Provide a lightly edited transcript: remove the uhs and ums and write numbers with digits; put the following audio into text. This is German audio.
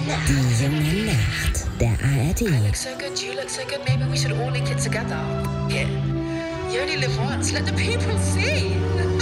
Die junge Nacht der ARD. I look so good, you look so good, maybe we should all link it together. Yeah. You only live once, let the people see.